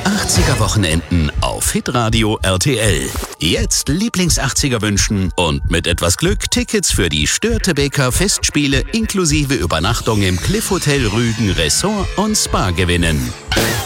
80er Wochenenden auf Hitradio RTL. Jetzt Lieblings-80er wünschen und mit etwas Glück Tickets für die Störtebeker Festspiele inklusive Übernachtung im Cliff Hotel Rügen Ressort und Spa gewinnen.